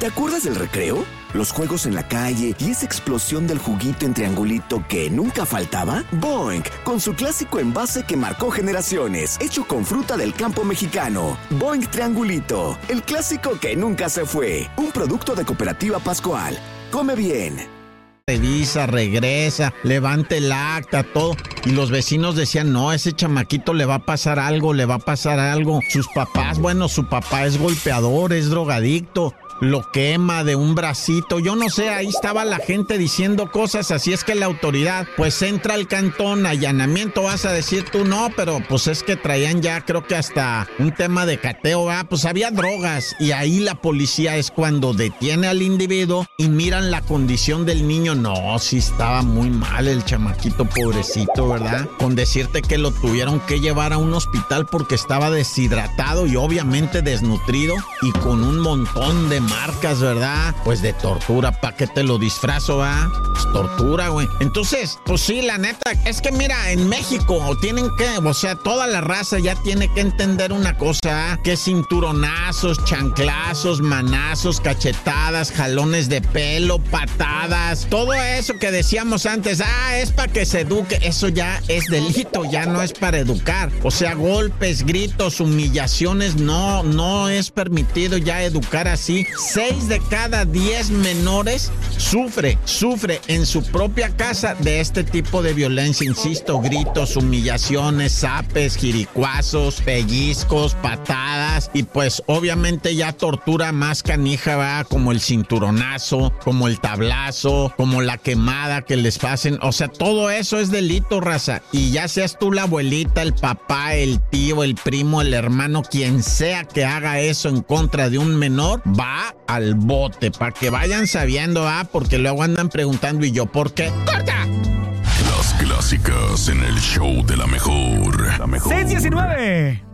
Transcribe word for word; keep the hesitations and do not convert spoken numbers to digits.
¿Te acuerdas del recreo? Los juegos en la calle y esa explosión del juguito en triangulito que nunca faltaba. Boing, con su clásico envase que marcó generaciones, hecho con fruta del campo mexicano. Boing Triangulito, el clásico que nunca se fue. Un producto de Cooperativa Pascual. Come bien. Revisa, regresa, levante el acta, todo. Y los vecinos decían, no, a ese chamaquito le va a pasar algo, le va a pasar algo. Sus papás, bueno, su papá es golpeador, es drogadicto, lo quema de un bracito. Yo no sé, ahí estaba la gente diciendo cosas, así es que la autoridad, pues entra al cantón, allanamiento, vas a decir tú, no, pero pues es que traían ya, creo que hasta un tema de cateo, ¿verdad? Pues había drogas, y ahí la policía es cuando detiene al individuo y miran la condición del niño. No, sí estaba muy mal el chamaquito, pobrecito, ¿verdad? Con decirte que lo tuvieron que llevar a un hospital porque estaba deshidratado y obviamente desnutrido y con un montón de marcas, ¿verdad? Pues de tortura, ¿pa' qué te lo disfrazo, va? Pues tortura, güey. Entonces, pues sí, la neta, es que mira, en México tienen que, o sea, toda la raza ya tiene que entender una cosa, que cinturonazos, chanclazos, manazos, cachetadas, jalones de pelo, patadas, todo eso que decíamos antes, ah, es para que se eduque, eso ya es delito, ya no es para educar. O sea, golpes, gritos, humillaciones, no, no es permitido ya educar así. Seis de cada diez menores sufre, sufre en su propia casa de este tipo de violencia, insisto, gritos, humillaciones, zapes, jiricuazos, pellizcos, patadas y pues obviamente ya tortura más canija, va, como el cinturonazo, como el tablazo, como la quemada que les hacen, o sea, todo eso es delito, raza, y ya seas tú la abuelita, el papá, el tío, el primo, el hermano, quien sea que haga eso en contra de un menor, va al bote, para que vayan sabiendo, ah, porque luego andan preguntando, ¿y yo por qué? ¡Corta! Las clásicas en el show de la mejor. La mejor. seis diecinueve